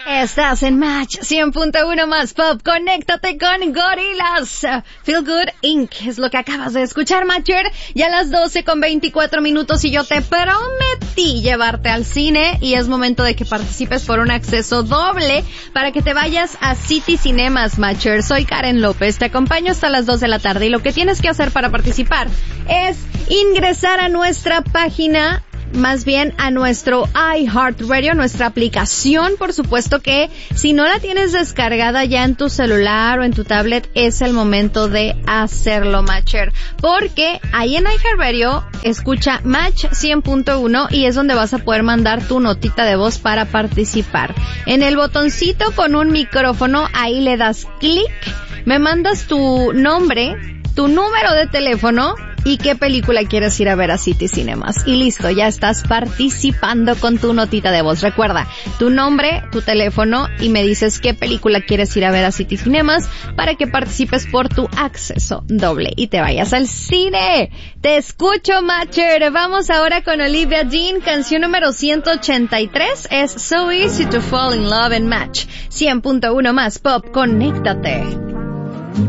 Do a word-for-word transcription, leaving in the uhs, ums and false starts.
Estás en Match cien punto uno más Pop. Conéctate con Gorillaz. Feel Good incorporated es lo que acabas de escuchar, Matcher. Ya a las doce con veinticuatro minutos y yo te prometí llevarte al cine y es momento de que participes por un acceso doble para que te vayas a City Cinemas, Matcher. Soy Karen López, te acompaño hasta las dos de la tarde y lo que tienes que hacer para participar es ingresar a nuestra página, más bien a nuestro iHeartRadio, nuestra aplicación. Por supuesto que si no la tienes descargada ya en tu celular o en tu tablet, es el momento de hacerlo, Matcher, porque ahí en iHeartRadio escucha Match cien punto uno y es donde vas a poder mandar tu notita de voz para participar. En el botoncito con un micrófono, ahí le das clic, me mandas tu nombre, tu número de teléfono y qué película quieres ir a ver a City Cinemas. Y listo, ya estás participando con tu notita de voz. Recuerda, tu nombre, tu teléfono y me dices qué película quieres ir a ver a City Cinemas para que participes por tu acceso doble y te vayas al cine. Te escucho, Matcher. Vamos ahora con Olivia Dean, canción número ciento ochenta y tres. Es So Easy to Fall in Love and Match. cien punto uno más Pop, conéctate.